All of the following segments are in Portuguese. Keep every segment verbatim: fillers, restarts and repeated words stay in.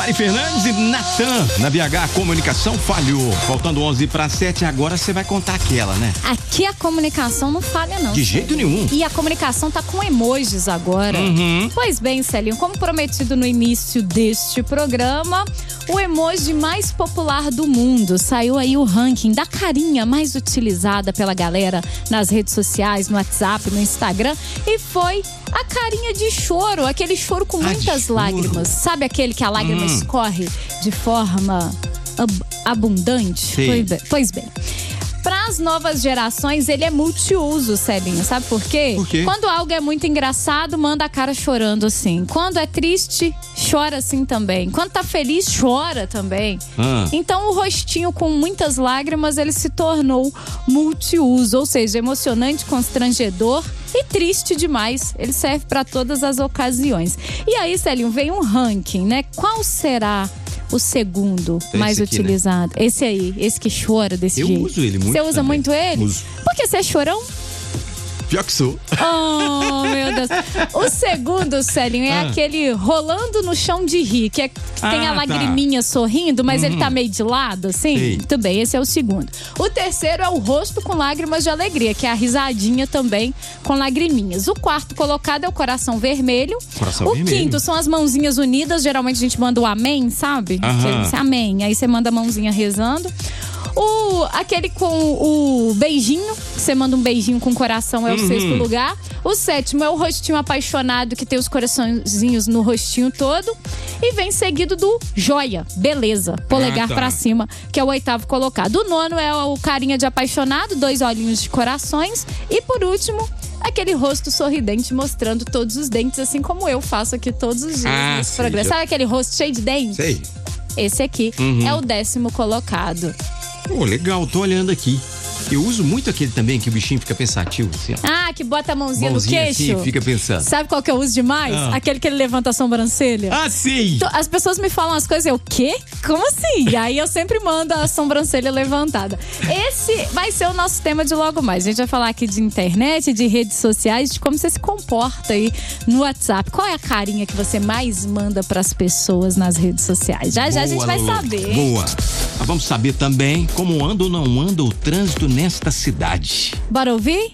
Mari Fernandes e Natan, na B H, a comunicação falhou. Faltando onze para sete, agora você vai contar aquela, né? Aqui a comunicação não falha, não. De jeito nenhum. E a comunicação tá com emojis agora. Uhum. Pois bem, Celinho, como prometido no início deste programa, o emoji mais popular do mundo. Saiu aí o ranking da carinha mais utilizada pela galera nas redes sociais, no WhatsApp, no Instagram. E foi a carinha de choro, aquele choro com Ah, muitas lágrimas. Sabe aquele que a lágrima Hum. escorre de forma ab- abundante? Sim. Pois bem. Pois bem. Para as novas gerações, ele é multiuso, Celinho. Sabe por quê? Por quê? Quando algo é muito engraçado, manda a cara chorando assim. Quando é triste, chora assim também. Quando tá feliz, chora também. Ah. Então, o rostinho com muitas lágrimas, ele se tornou multiuso. Ou seja, emocionante, constrangedor e triste demais. Ele serve para todas as ocasiões. E aí, Celinho, vem um ranking, né? Qual será o segundo Esse mais aqui, utilizado? Né? Esse aí, esse que chora desse Eu jeito. uso ele muito Você usa também. muito ele? Uso. Porque você é chorão? Pior que sou. Oh, meu Deus. O segundo, Celinho, é Ah. aquele rolando no chão de rir, que é, tem Ah, a lagriminha sorrindo, mas Uhum. ele tá meio de lado, assim. Sei. Muito bem, esse é o segundo. O terceiro é o rosto com lágrimas de alegria, que é a risadinha também com lagriminhas. O quarto colocado é o coração vermelho. Coração o vermelho. quinto são as mãozinhas unidas. Geralmente a gente manda o amém, sabe? Aham. Que você, amém. Aí você manda a mãozinha rezando. O, aquele com o beijinho, você manda um beijinho com o coração, é o Uhum. sexto lugar. O sétimo é o rostinho apaixonado, que tem os coraçõezinhos no rostinho todo. E vem seguido do joia, beleza, polegar Ah, tá. pra cima, que é o oitavo colocado. O nono é o carinha de apaixonado, dois olhinhos de corações. E por último, aquele rosto sorridente mostrando todos os dentes, assim como eu faço aqui todos os dias Ah, nesse sim, programa. já- Sabe aquele rosto cheio de dentes? Sei. Esse aqui Uhum. é o décimo colocado. Pô, legal, tô olhando aqui. Eu uso muito aquele também que o bichinho fica pensativo, assim, ó. Ah, que bota a mãozinha, Mãozinha no queixo. assim, fica pensando. Sabe qual que eu uso demais? Ah. Aquele que ele levanta a sobrancelha. Ah, sim! Então, as pessoas me falam as coisas, eu, o quê? Como assim? E aí eu sempre mando a sobrancelha levantada. Esse vai ser o nosso tema de logo mais. A gente vai falar aqui de internet, de redes sociais, de como você se comporta aí no WhatsApp. Qual é a carinha que você mais manda pras pessoas nas redes sociais? Já já a gente Boa, vai Lulu. saber. Boa. Mas vamos saber também como anda ou não anda o trânsito nesta cidade. Bora ouvir?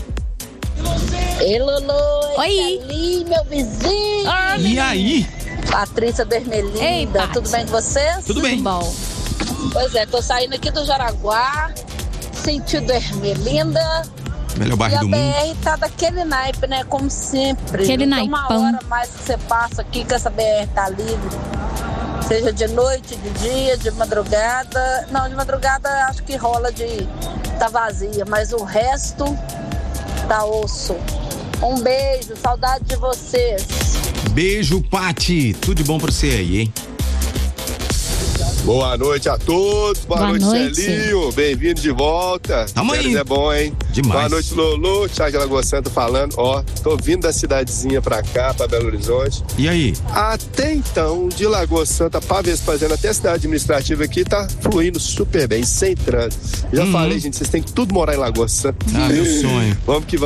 Ei, Lulu, Oi. ali, meu vizinho. Ah, E aí? Patrícia Bermelinda, Ei, Paty. tudo bem com vocês? Tudo bem. Bom. Pois é, tô saindo aqui do Jaraguá, sentido Ermelinda. Melhor E bairro a do B mundo. R tá daquele naipe, né? Como sempre. Aquele Não tem uma naipão. hora mais que você passa aqui que essa B R tá livre. Seja de noite, de dia, de madrugada. Não, de madrugada acho que rola de tá vazia, mas o resto tá osso. Um beijo, saudade de vocês. Beijo, Pati. Tudo de bom pra você aí, hein? Boa noite a todos, boa, Boa noite, noite. Celinho, bem-vindo de volta. Tamo aí. Férias é bom, hein? Demais. Boa noite, Lulu, Thiago de Lagoa Santa falando, ó, tô vindo da cidadezinha pra cá, pra Belo Horizonte. E aí? Até então, de Lagoa Santa pra Vespasiano até a cidade administrativa aqui, tá fluindo super bem, sem trânsito. Já Uhum. falei, gente, vocês têm que tudo morar em Lagoa Santa. Ah, meu sonho. Vamos que vamos.